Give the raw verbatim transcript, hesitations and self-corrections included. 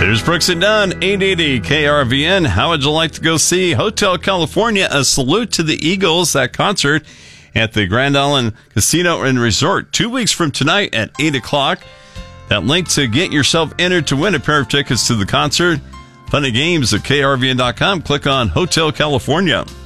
There's Brooks and Dunn, eight eighty K R V N. How would you like to go see Hotel California? A salute to the Eagles. That concert at the Grand Island Casino and Resort two weeks from tonight at eight o'clock. That link to get yourself entered to win a pair of tickets to the concert. Fun and games at K R V N dot com. Click on Hotel California.